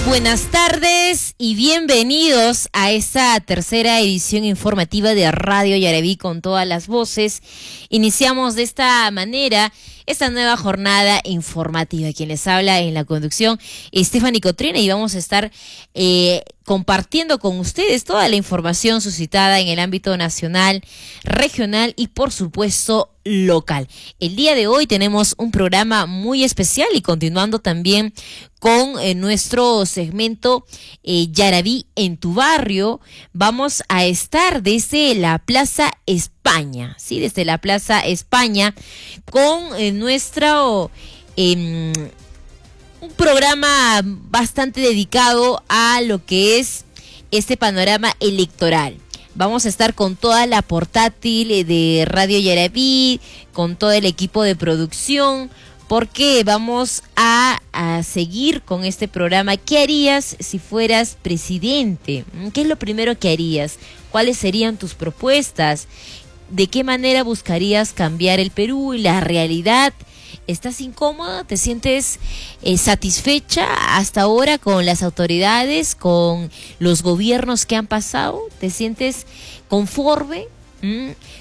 Buenas tardes y bienvenidos a esta tercera edición informativa de Radio Yaraví con todas las voces. Iniciamos de esta manera esta nueva jornada informativa. Quien les habla en la conducción, Stephanie Cotrina, y vamos a estar compartiendo con ustedes toda la información suscitada en el ámbito nacional, regional y por supuesto local. El día de hoy tenemos un programa muy especial y continuando también con nuestro segmento Yaraví en tu barrio, vamos a estar desde la Plaza España, ¿sí? Desde la Plaza España con nuestro un programa bastante dedicado a lo que es este panorama electoral. Vamos a estar con toda la portátil de Radio Yaraví, con todo el equipo de producción, porque vamos a seguir con este programa. ¿Qué harías si fueras presidente? ¿Qué es lo primero que harías? ¿Cuáles serían tus propuestas? ¿De qué manera buscarías cambiar el Perú y la realidad? ¿Estás incómoda? ¿Te sientes satisfecha hasta ahora con las autoridades, con los gobiernos que han pasado? ¿Te sientes conforme?